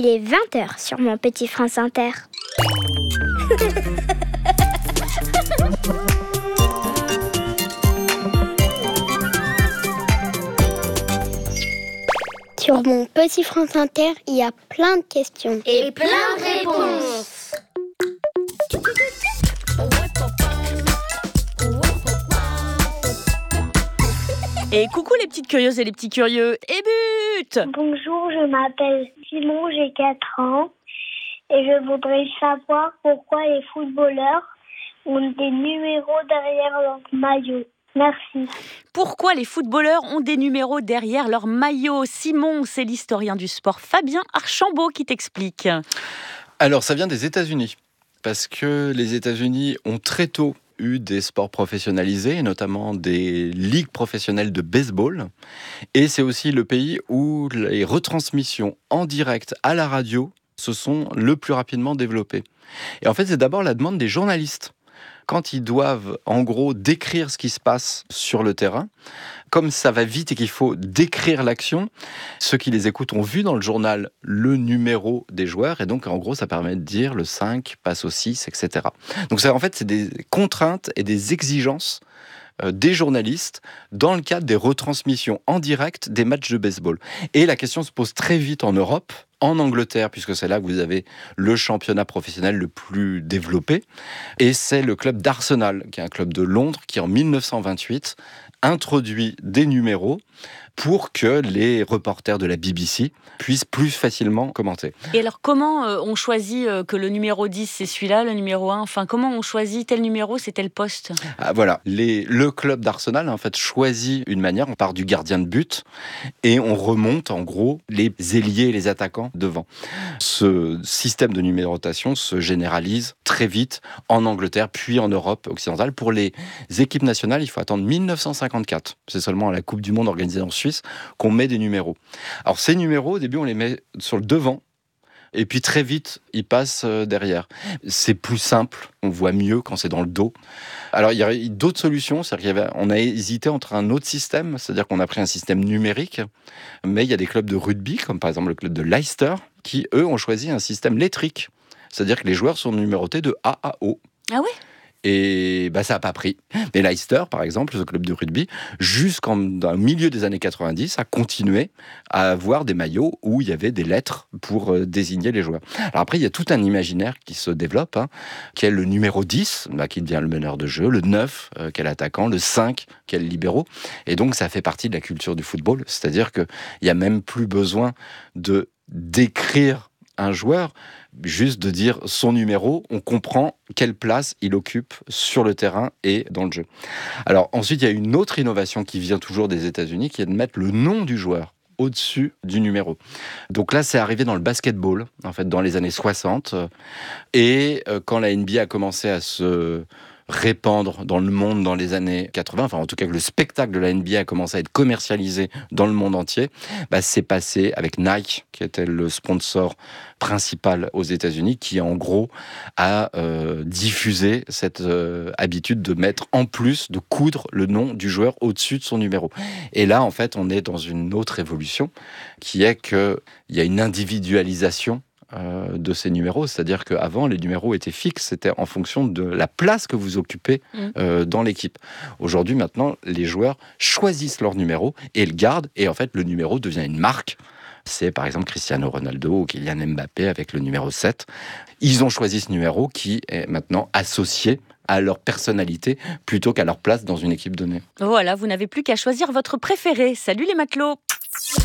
Il est 20h sur mon petit France Inter. Sur mon petit France Inter, il y a plein de questions. Et plein de réponses. Et coucou les petites curieuses et les petits curieux. Et but! Bonjour, je m'appelle Simon, j'ai 4 ans. Et je voudrais savoir pourquoi les footballeurs ont des numéros derrière leur maillot. Merci. Pourquoi les footballeurs ont des numéros derrière leur maillot? Simon, c'est l'historien du sport Fabien Archambault qui t'explique. Alors, ça vient des États-Unis. Parce que les États-Unis ont très tôt eu des sports professionnalisés, notamment des ligues professionnelles de baseball. Et c'est aussi le pays où les retransmissions en direct à la radio se sont le plus rapidement développées. Et en fait, c'est d'abord la demande des journalistes. Quand ils doivent, en gros, décrire ce qui se passe sur le terrain, comme ça va vite et qu'il faut décrire l'action, ceux qui les écoutent ont vu dans le journal le numéro des joueurs, et donc, en gros, ça permet de dire le 5 passe au 6, etc. Donc, ça, en fait, c'est des contraintes et des exigences des journalistes dans le cadre des retransmissions en direct des matchs de baseball. Et la question se pose très vite en Europe, en Angleterre, puisque c'est là que vous avez le championnat professionnel le plus développé. Et c'est le club d'Arsenal, qui est un club de Londres, qui en 1928 introduit des numéros pour que les reporters de la BBC puissent plus facilement commenter. Et alors, comment on choisit que le numéro 10, c'est celui-là, le numéro 1 ? Enfin, comment on choisit tel numéro, c'est tel poste ? Voilà, le club d'Arsenal, en fait, choisit une manière. On part du gardien de but et on remonte, en gros, les ailiers et les attaquants devant. Ce système de numérotation se généralise très vite en Angleterre, puis en Europe occidentale. Pour les équipes nationales, il faut attendre 1954. C'est seulement à la Coupe du Monde organisée en Suisse qu'on met des numéros. Alors ces numéros, au début, on les met sur le devant, et puis très vite, ils passent derrière. C'est plus simple, on voit mieux quand c'est dans le dos. Alors il y a d'autres solutions, c'est-à-dire qu'on a hésité entre un autre système, c'est-à-dire qu'on a pris un système numérique, mais il y a des clubs de rugby, comme par exemple le club de Leicester, qui eux ont choisi un système lettrique, c'est-à-dire que les joueurs sont numérotés de A à O. Ah ouais ? Et ça n'a pas pris. Mais Leicester, par exemple, ce club de rugby, jusqu'au milieu des années 90, a continué à avoir des maillots où il y avait des lettres pour désigner les joueurs. Alors après, il y a tout un imaginaire qui se développe, qui est le numéro 10, qui devient le meneur de jeu, le 9, qui est l'attaquant, le 5, qui est le libéro. Et donc, ça fait partie de la culture du football. C'est-à-dire qu'il n'y a même plus besoin de décrire un joueur, juste de dire son numéro, on comprend quelle place il occupe sur le terrain et dans le jeu. Alors ensuite, il y a une autre innovation qui vient toujours des États-Unis, qui est de mettre le nom du joueur au-dessus du numéro. Donc là, c'est arrivé dans le basketball, en fait, dans les années 60. Et quand la NBA a commencé à se répandre dans le monde dans les années 80, enfin en tout cas que le spectacle de la NBA a commencé à être commercialisé dans le monde entier, c'est passé avec Nike, qui était le sponsor principal aux États-Unis, qui en gros a diffusé cette habitude de mettre en plus, de coudre le nom du joueur au-dessus de son numéro. Et là, en fait, on est dans une autre évolution, qui est qu'il y a une individualisation de ces numéros, c'est-à-dire qu'avant les numéros étaient fixes, c'était en fonction de la place que vous occupez dans l'équipe. Aujourd'hui, maintenant, les joueurs choisissent leur numéro et le gardent, et en fait le numéro devient une marque. C'est par exemple Cristiano Ronaldo ou Kylian Mbappé avec le numéro 7. Ils ont choisi ce numéro qui est maintenant associé à leur personnalité plutôt qu'à leur place dans une équipe donnée. Voilà, vous n'avez plus qu'à choisir votre préféré. Salut les matelots!